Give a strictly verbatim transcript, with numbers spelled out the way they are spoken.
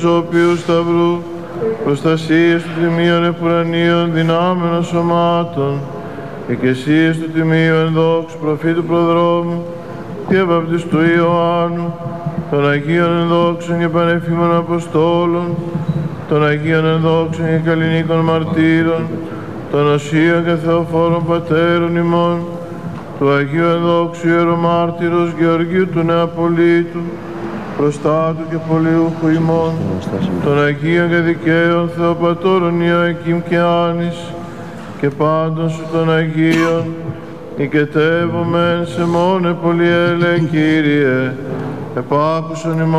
οποίου σταυρού, προστασίες του τιμίων επουρανίων δυνάμενων σωμάτων, εκκλησίες του τιμίου ενδόξου προφήτου προδρόμου και βαπτιστού Ιωάννου, των Αγίων ενδόξων και πανεφήμων Αποστόλων, των Αγίων ενδόξων και καλλινίκων μαρτύρων, των Οσίων και Θεοφόρων Πατέρων ημών, του Αγίου ενδόξου Ιερομάρτυρος Γεωργίου του Νεαπολίτου, προστάτου και πολιούχου ημών, των Αγίων και δικαίων Θεοπατώρων Ιωακήμ και Άνης, και πάντων σου των Αγίων, οικετεύομεν σε μόνε πολυέλε, Κύριε, επάκουσον ημών.